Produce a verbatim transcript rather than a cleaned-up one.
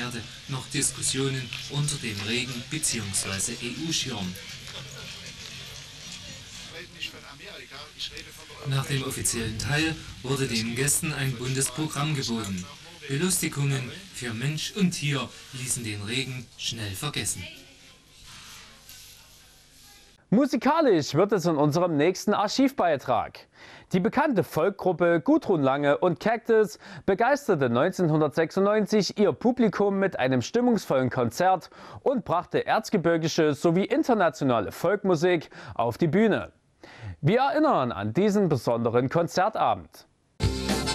Konzerte noch Diskussionen unter dem Regen bzw. E U-Schirm. Nach dem offiziellen Teil wurde den Gästen ein buntes Programm geboten. Belustigungen für Mensch und Tier ließen den Regen schnell vergessen. Musikalisch wird es in unserem nächsten Archivbeitrag. Die bekannte Folkgruppe Gudrun Lange und Cactus begeisterte neunzehnhundertsechsundneunzig ihr Publikum mit einem stimmungsvollen Konzert und brachte erzgebirgische sowie internationale Folkmusik auf die Bühne. Wir erinnern an diesen besonderen Konzertabend.